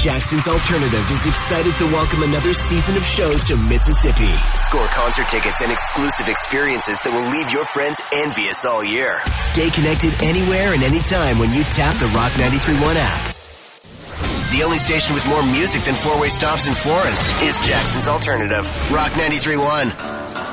Jackson's Alternative is excited to welcome another season of shows to Mississippi. Score concert tickets and exclusive experiences that will leave your friends envious all year. Stay connected anywhere and anytime when you tap the Rock 93.1 app. The only station with more music than four-way stops in Florence is Jackson's Alternative. Rock 93.1.